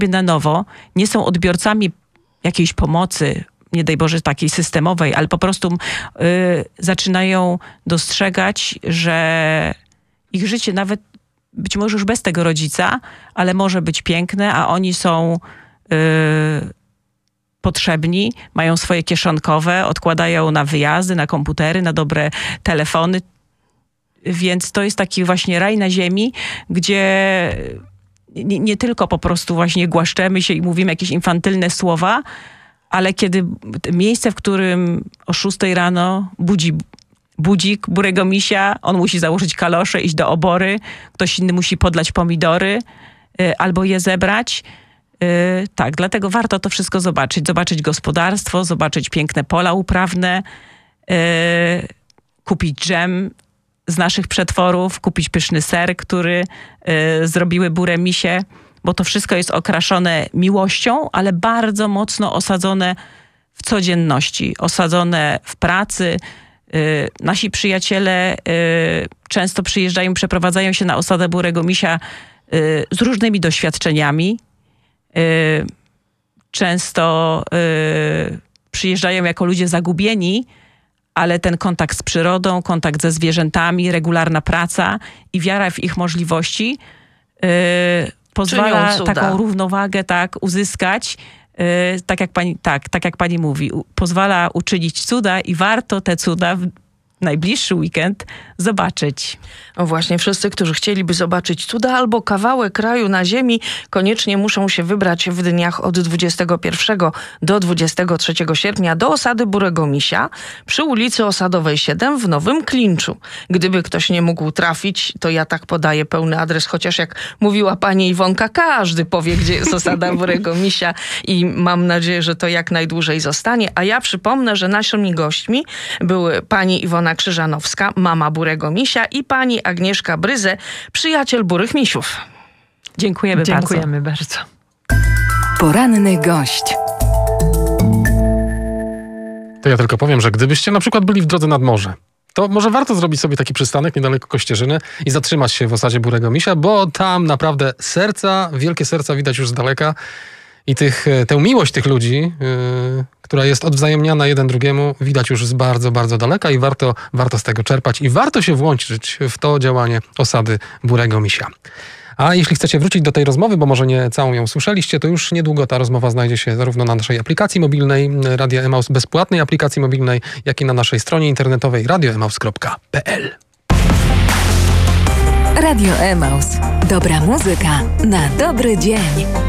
na nowo, nie są odbiorcami jakiejś pomocy, nie daj Boże takiej systemowej, ale po prostu zaczynają dostrzegać, że ich życie nawet być może już bez tego rodzica, ale może być piękne, a oni są potrzebni, mają swoje kieszonkowe, odkładają na wyjazdy, na komputery, na dobre telefony. Więc to jest taki właśnie raj na ziemi, gdzie nie tylko po prostu właśnie głaszczemy się i mówimy jakieś infantylne słowa, ale kiedy miejsce, w którym o 6 rano budzik burego misia, on musi założyć kalosze, iść do obory, ktoś inny musi podlać pomidory albo je zebrać. Tak, dlatego warto to wszystko zobaczyć. Zobaczyć gospodarstwo, zobaczyć piękne pola uprawne, kupić dżem z naszych przetworów, kupić pyszny ser, który zrobiły burę misie, bo to wszystko jest okraszone miłością, ale bardzo mocno osadzone w codzienności, osadzone w pracy. Nasi przyjaciele często przyjeżdżają, przeprowadzają się na osadę burego misia z różnymi doświadczeniami. Często przyjeżdżają jako ludzie zagubieni, ale ten kontakt z przyrodą, kontakt ze zwierzętami, regularna praca i wiara w ich możliwości pozwala taką równowagę uzyskać, tak jak pani mówi, pozwala uczynić cuda i warto te cuda w najbliższy weekend zobaczyć. No właśnie, wszyscy, którzy chcieliby zobaczyć cuda albo kawałek kraju na ziemi, koniecznie muszą się wybrać w dniach od 21 do 23 sierpnia do osady Burego Misia przy ulicy Osadowej 7 w Nowym Klinczu. Gdyby ktoś nie mógł trafić, to ja tak podaję pełny adres, chociaż jak mówiła pani Iwonka, każdy powie, gdzie jest osada Burego Misia i mam nadzieję, że to jak najdłużej zostanie. A ja przypomnę, że naszymi gośćmi były pani Iwona Krzyżanowska, mama Burego Misia i pani Agnieszka Bryze, przyjaciel Burych Misiów. Dziękujemy bardzo. Poranny gość. To ja tylko powiem, że gdybyście na przykład byli w drodze nad morze, to może warto zrobić sobie taki przystanek niedaleko Kościerzyny i zatrzymać się w osadzie Burego Misia, bo tam naprawdę wielkie serca widać już z daleka i tę miłość tych ludzi, która jest odwzajemniana jeden drugiemu, widać już z bardzo, bardzo daleka i warto z tego czerpać i warto się włączyć w to działanie osady Burego Misia. A jeśli chcecie wrócić do tej rozmowy, bo może nie całą ją słyszeliście, to już niedługo ta rozmowa znajdzie się zarówno na naszej aplikacji mobilnej Radia Emaus, bezpłatnej aplikacji mobilnej, jak i na naszej stronie internetowej radioemaus.pl. Radio Emaus. Dobra muzyka na dobry dzień.